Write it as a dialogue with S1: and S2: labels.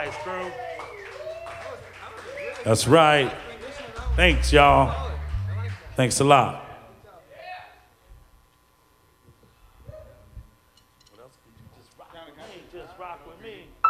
S1: maestro. That's right. Thanks, y'all. Thanks a lot. What else could you just rock with me? Just rock with me.